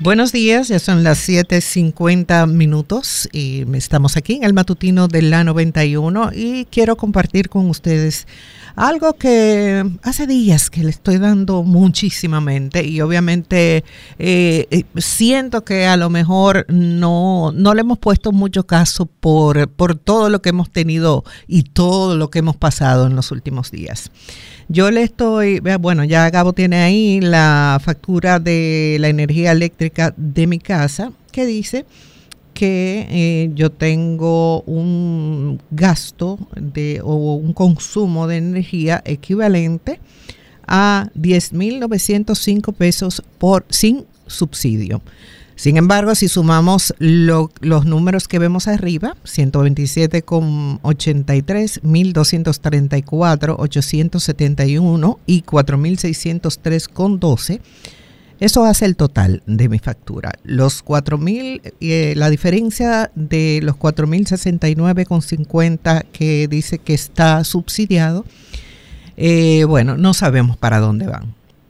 Buenos días, ya son las 7:50 y estamos aquí en el matutino de la 91 y quiero compartir con ustedes algo que hace días que le estoy dando muchísima mente y obviamente siento que a lo mejor no le hemos puesto mucho caso por todo lo que hemos tenido y todo lo que hemos pasado en los últimos días. Yo le estoy, bueno, ya Gabo tiene ahí la factura de la energía eléctrica de mi casa que dice que yo tengo un gasto o un consumo de energía equivalente a 10,905 pesos sin subsidio. Sin embargo, si sumamos los números que vemos arriba, 127,83, 1,234, 871 y 4,603,12, eso hace el total de mi factura. Los 4,000, la diferencia de los 4,069,50 que dice que está subsidiado, bueno, no sabemos para dónde van.